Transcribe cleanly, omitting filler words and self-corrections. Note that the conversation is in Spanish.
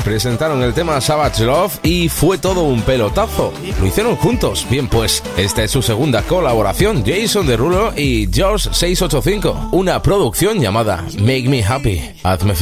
presentaron el tema Savage Love y fue todo un pelotazo. Lo hicieron juntos. Bien, pues esta es su segunda colaboración, Jason Derulo y George 685, una producción llamada Make Me Happy. Hazme